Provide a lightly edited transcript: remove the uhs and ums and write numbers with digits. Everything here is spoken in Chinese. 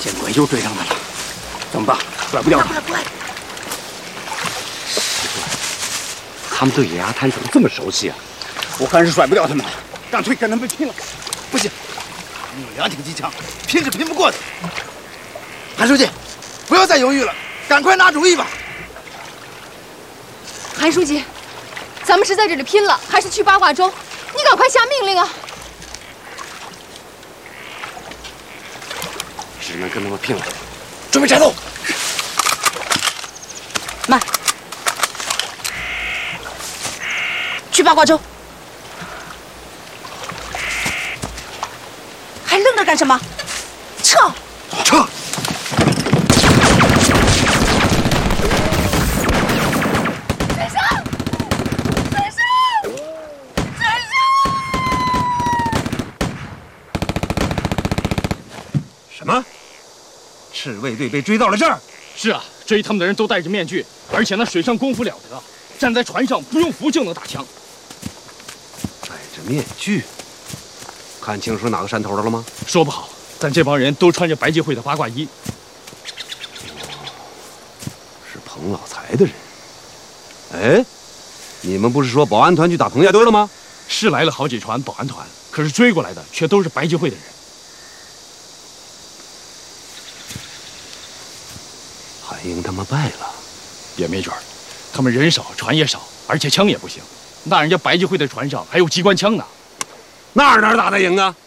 见鬼，又追上来了，怎么办？甩不掉他。 快！ 奇怪，他们对野鸭滩怎么这么熟悉啊？我看是甩不掉他们了，干脆跟他们拼了。 不行，你有2挺机枪，拼是拼不过的。韩书记，不要再犹豫了，赶快拿主意吧。 韩书记，咱们是在这里拼了，还是去八卦洲？你赶快下命令啊！ 只能跟他们拼了，准备战斗。 慢，去八卦洲。还愣着干什么？撤！ 撤！ 什么？赤卫队被追到了这儿？ 是啊，追他们的人都戴着面具，而且那水上功夫了得，站在船上不用扶就能打枪。 戴着面具，看清楚哪个山头的了吗？ 说不好，但这帮人都穿着白济会的八卦衣。 是彭老财的人。哎，你们不是说保安团去打彭家堆了吗？ 是来了好几船保安团，可是追过来的却都是白济会的人。 韩英他们败了， 也没准儿，他们人少，船也少，而且枪也不行。那人家白济会的船上还有机关枪呢。 哪打得赢啊？